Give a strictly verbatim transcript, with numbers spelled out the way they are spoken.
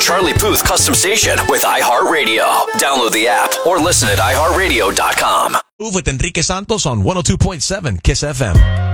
Charlie Puth Custom Station with iHeartRadio. Download the app or listen at i heart radio dot com. With Enrique Santos on one oh two point seven Kiss F M.